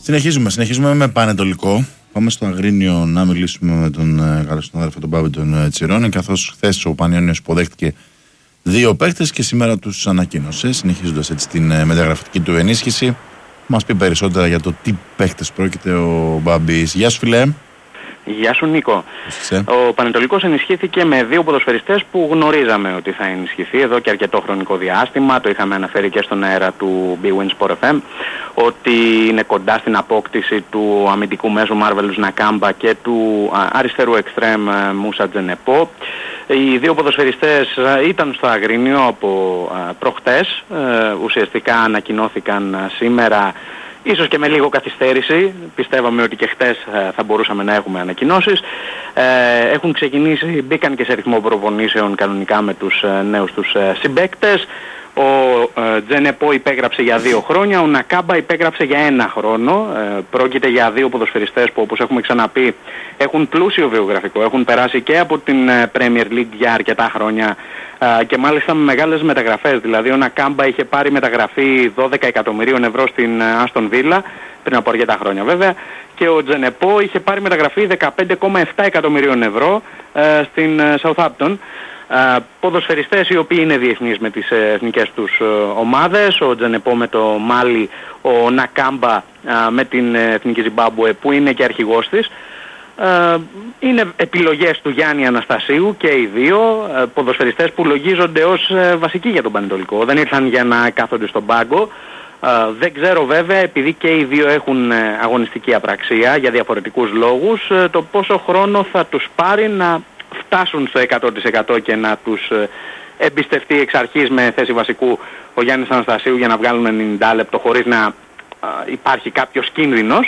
Συνεχίζουμε με Πανετολικό. Πάμε στο Αγρίνιο να μιλήσουμε με τον καλό συνάδελφο τον Παύλο τον Τσιρόνη, καθώς χθες ο Πανιόνιος υποδέχτηκε 2 παίκτες και σήμερα τους ανακοίνωσε, συνεχίζοντας έτσι την μεταγραφική του ενίσχυση. Μας πει περισσότερα για το τι παίκτες πρόκειται ο Μπάμπης. Γεια σου φίλε. Γεια σου Νίκο. Ο Πανετολικός ενισχύθηκε με 2 ποδοσφαιριστές που γνωρίζαμε ότι θα ενισχυθεί εδώ και αρκετό χρονικό διάστημα. Το είχαμε αναφέρει και στον αέρα του BWIN Sport FM ότι είναι κοντά στην απόκτηση του αμυντικού μέσου Μάρβελους Νακάμπα και του αριστερού εξτρέμ Μούσα Τζενεπό. Οι 2 ποδοσφαιριστές ήταν στο Αγρίνιο από προχτές, ουσιαστικά ανακοινώθηκαν σήμερα. Ίσως και με λίγο καθυστέρηση, πιστεύαμε ότι και χτες θα μπορούσαμε να έχουμε ανακοινώσεις. Έχουν ξεκινήσει, μπήκαν και σε ρυθμό προπονήσεων κανονικά με τους νέους τους συμπαίκτες. Ο Τζενεπό υπέγραψε για 2 χρόνια, ο Νακάμπα υπέγραψε για 1 χρόνο. Πρόκειται για 2 ποδοσφαιριστές που, όπως έχουμε ξαναπεί, έχουν πλούσιο βιογραφικό. Έχουν περάσει και από την Premier League για αρκετά χρόνια και μάλιστα με μεγάλες μεταγραφές. Δηλαδή ο Νακάμπα είχε πάρει μεταγραφή 12 εκατομμυρίων ευρώ στην Aston Villa πριν από αρκετά χρόνια βέβαια, και ο Τζενεπό είχε πάρει μεταγραφή 15,7 εκατομμυρίων ευρώ στην Southampton. Ποδοσφαιριστές οι οποίοι είναι διεθνείς με τις εθνικές τους ομάδες, ο Τζενεπό με το Μάλι, ο Νακάμπα με την εθνική Ζιμπάμπουε που είναι και αρχηγός της. Είναι επιλογές του Γιάννη Αναστασίου και οι 2 ποδοσφαιριστές που λογίζονται ως βασικοί για τον Πανετολικό. Δεν ήρθαν για να κάθονται στον πάγκο. Δεν ξέρω βέβαια, επειδή και οι 2 έχουν αγωνιστική απραξία για διαφορετικούς λόγους, το πόσο χρόνο θα τους πάρει να φτάσουν στο 100% και να τους εμπιστευτεί εξ αρχής με θέση βασικού ο Γιάννης Αναστασίου για να βγάλουν 90 λεπτό χωρίς να υπάρχει κάποιος κίνδυνος.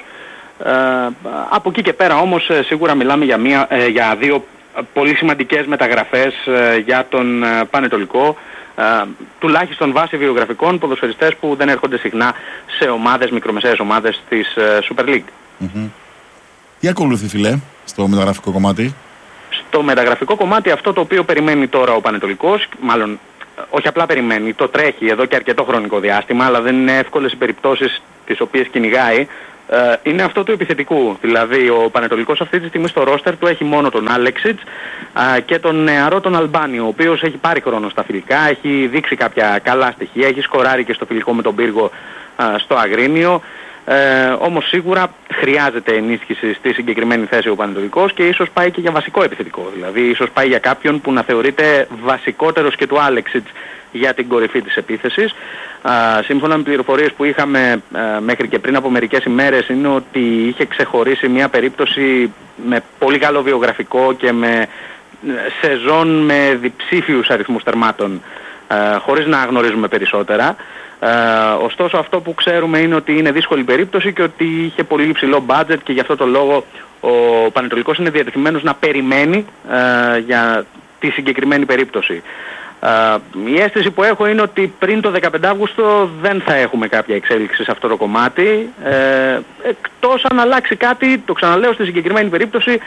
Από εκεί και πέρα όμως σίγουρα μιλάμε για 2 πολύ σημαντικές μεταγραφές για τον Πανετολικό, τουλάχιστον βάσει βιογραφικών, ποδοσφαιριστές που δεν έρχονται συχνά σε ομάδες, μικρομεσαίες ομάδες της Super League. Mm-hmm. Τι ακολουθεί φίλε στο μεταγραφικό κομμάτι? Στο μεταγραφικό κομμάτι αυτό το οποίο περιμένει τώρα ο Πανετολικός, μάλλον όχι απλά περιμένει, το τρέχει εδώ και αρκετό χρονικό διάστημα, αλλά δεν είναι εύκολες οι περιπτώσεις τις οποίες κυνηγάει, είναι αυτό του επιθετικού. Δηλαδή ο Πανετολικός αυτή τη στιγμή στο ρόστερ του έχει μόνο τον Άλεξιτς και τον νεαρό τον Αλμπάνιο, ο οποίος έχει πάρει χρόνο στα φιλικά, έχει δείξει κάποια καλά στοιχεία, έχει σκοράρει και στο φιλικό με τον Πύργο στο Αγρίνιο. Όμως σίγουρα χρειάζεται ενίσχυση στη συγκεκριμένη θέση ο Πανετολικός και ίσως πάει και για βασικό επιθετικό. Δηλαδή ίσως πάει για κάποιον που να θεωρείται βασικότερος και του Άλεξιτς για την κορυφή της επίθεσης. Σύμφωνα με πληροφορίες που είχαμε μέχρι και πριν από μερικές ημέρες, είναι ότι είχε ξεχωρίσει μια περίπτωση με πολύ καλό βιογραφικό και με σεζόν με διψήφιους αριθμούς τερμάτων, χωρίς να γνωρίζουμε περισσότερα. Ωστόσο αυτό που ξέρουμε είναι ότι είναι δύσκολη περίπτωση και ότι είχε πολύ υψηλό budget και γι' αυτό το λόγο ο Πανετολικός είναι διατεθειμένος να περιμένει για τη συγκεκριμένη περίπτωση. Η αίσθηση που έχω είναι ότι πριν το 15 Αύγουστο δεν θα έχουμε κάποια εξέλιξη σε αυτό το κομμάτι, εκτός αν αλλάξει κάτι, το ξαναλέω, στη συγκεκριμένη περίπτωση,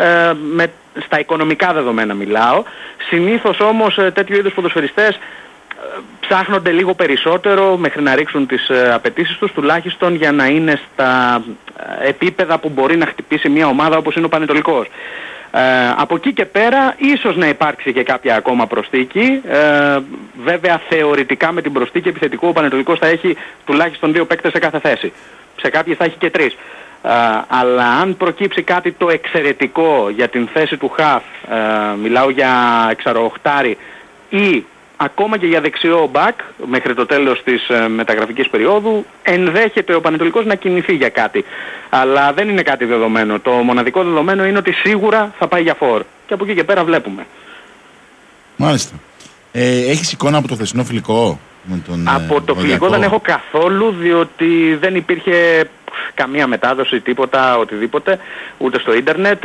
στα οικονομικά δεδομένα μιλάω. Συνήθως όμως τέτοιου είδους ποδοσφαιριστές ψάχνονται λίγο περισσότερο μέχρι να ρίξουν τις απαιτήσεις τους, τουλάχιστον για να είναι στα επίπεδα που μπορεί να χτυπήσει μια ομάδα όπως είναι ο Πανετολικός. Από εκεί και πέρα ίσως να υπάρξει και κάποια ακόμα προσθήκη. Βέβαια θεωρητικά με την προσθήκη επιθετικού ο Πανετολικός θα έχει τουλάχιστον 2 παίκτες σε κάθε θέση. Σε κάποιες θα έχει και 3. Αλλά αν προκύψει κάτι το εξαιρετικό για την θέση του χαφ, μιλάω για εξαροχτάρι ή ακόμα και για δεξιό μπακ μέχρι το τέλος της μεταγραφικής περίοδου, ενδέχεται ο Πανετολικός να κινηθεί για κάτι. Αλλά δεν είναι κάτι δεδομένο. Το μοναδικό δεδομένο είναι ότι σίγουρα θα πάει για φορ. Και από εκεί και πέρα βλέπουμε. Μάλιστα. Έχεις εικόνα από το χθεσινό φιλικό? Από το φιλικό δεν έχω καθόλου, διότι δεν υπήρχε καμία μετάδοση, τίποτα, οτιδήποτε, ούτε στο ίντερνετ.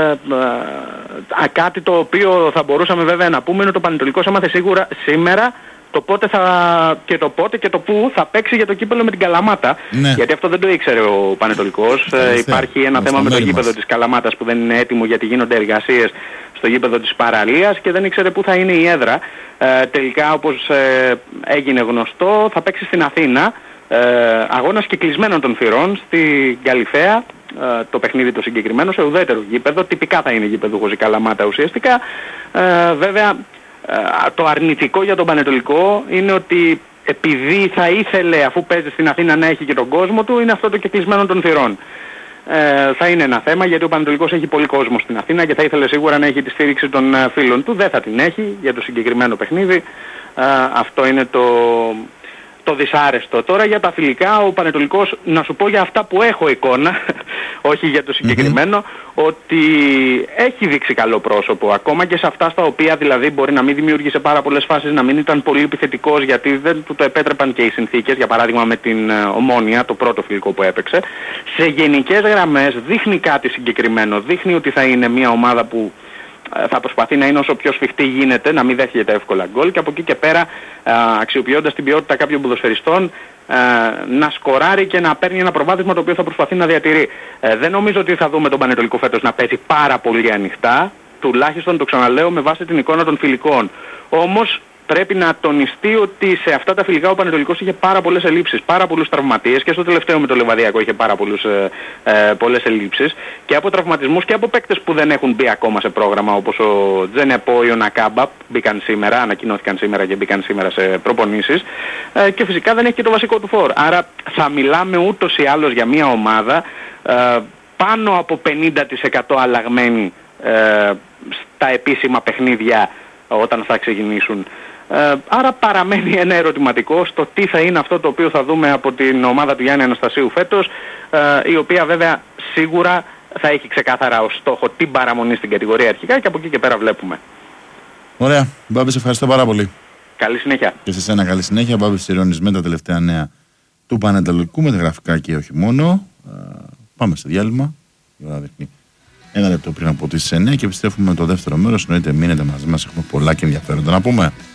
Κάτι το οποίο θα μπορούσαμε βέβαια να πούμε είναι ότι ο Πανετολικός έμαθε σίγουρα σήμερα το πότε και το πού θα παίξει για το κύπελλο με την Καλαμάτα. Ναι. Γιατί αυτό δεν το ήξερε ο Πανετολικός. Υπάρχει ένα θέμα με το γήπεδο της Καλαμάτας που δεν είναι έτοιμο γιατί γίνονται εργασίες στο γήπεδο της Παραλίας και δεν ήξερε πού θα είναι η έδρα. Τελικά, όπως έγινε γνωστό, θα παίξει στην Αθήνα αγώνας κυκλισμένων των θυρών στη Γκαλιθέα, το παιχνίδι το συγκεκριμένο, σε ουδέτερο γήπεδο. Τυπικά θα είναι γήπεδο η Καλαμάτα ουσιαστικά. Βέβαια το αρνητικό για τον Πανετολικό είναι ότι επειδή θα ήθελε, αφού παίζει στην Αθήνα, να έχει και τον κόσμο του, είναι αυτό το κυκλισμένο των θυρών. Θα είναι ένα θέμα, γιατί ο Πανετολικός έχει πολύ κόσμο στην Αθήνα και θα ήθελε σίγουρα να έχει τη στήριξη των φίλων του. Δεν θα την έχει για το συγκεκριμένο παιχνίδι. Αυτό είναι το δυσάρεστο. Τώρα για τα φιλικά, ο Πανετολικός, να σου πω για αυτά που έχω εικόνα, όχι για το συγκεκριμένο, ότι έχει δείξει καλό πρόσωπο. Ακόμα και σε αυτά στα οποία δηλαδή μπορεί να μην δημιούργησε πάρα πολλές φάσεις, να μην ήταν πολύ επιθετικός, γιατί δεν του το επέτρεπαν και οι συνθήκες, για παράδειγμα με την Ομόνοια, το πρώτο φιλικό που έπαιξε. Σε γενικές γραμμές δείχνει κάτι συγκεκριμένο. Δείχνει ότι θα είναι μια ομάδα που θα προσπαθεί να είναι όσο πιο σφιχτή γίνεται, να μην δέχεται εύκολα γκολ, και από εκεί και πέρα, αξιοποιώντας την ποιότητα κάποιων ποδοσφαιριστών, να σκοράρει και να παίρνει ένα προβάδισμα το οποίο θα προσπαθεί να διατηρεί. Δεν νομίζω ότι θα δούμε τον Πανετολικό φέτος να παίζει πάρα πολύ ανοιχτά, τουλάχιστον το ξαναλέω με βάση την εικόνα των φιλικών. Όμως πρέπει να τονιστεί ότι σε αυτά τα φιλικά ο Πανετολικός είχε πάρα πολλές ελλείψεις, πάρα πολλούς τραυματίες, και στο τελευταίο με το Λεβαδιακό είχε πολλές ελλείψεις, και από τραυματισμούς και από παίκτες που δεν έχουν μπει ακόμα σε πρόγραμμα, όπως ο Τζενεπό ή ο Νακάμπα, μπήκαν σήμερα, ανακοινώθηκαν σήμερα και μπήκαν σήμερα σε προπονήσεις, και φυσικά δεν έχει και το βασικό του φόρ. Άρα θα μιλάμε ούτως ή άλλως για μια ομάδα πάνω από 50% αλλαγμένη στα επίσημα παιχνίδια όταν θα ξεκινήσουν. Άρα παραμένει ένα ερωτηματικό στο τι θα είναι αυτό το οποίο θα δούμε από την ομάδα του Γιάννη Αναστασίου φέτος, η οποία βέβαια σίγουρα θα έχει ξεκάθαρα ως στόχο την παραμονή στην κατηγορία αρχικά, και από εκεί και πέρα βλέπουμε. Ωραία. Μπάμπη, σε ευχαριστώ πάρα πολύ. Καλή συνέχεια. Και σε σένα καλή συνέχεια. Μπάμπη Τσιρώνης με τα τελευταία νέα του Πανετολικού, με τα γραφικά και όχι μόνο. Πάμε σε διάλειμμα. Η ώρα δείχνει 1 λεπτό πριν από τις 9 και επιστρέφουμε με το δεύτερο μέρος. Εννοείται, μείνετε μαζί μας, έχουμε πολλά και ενδιαφέροντα να πούμε.